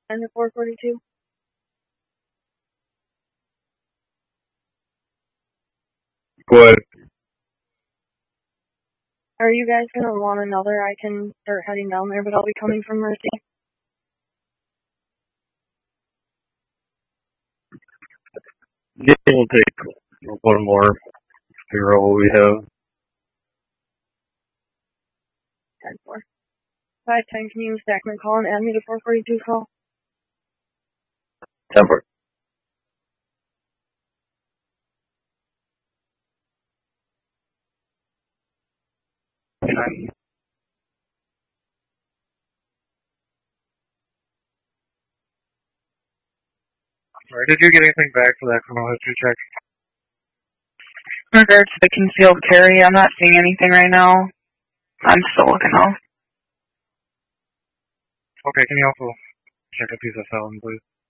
And the 442. Go ahead. Are you guys going to want another? I can start heading down there, but I'll be coming from Mercy. Yeah, we'll take one more. Figure out what we have. 10-4. 510, can you stack my call and add me to 442 call? 10-4. Sorry, did you get anything back for that criminal history check? In regards to the concealed carry, I'm not seeing anything right now. I'm still looking though. Okay, can you also check a piece of felon, please?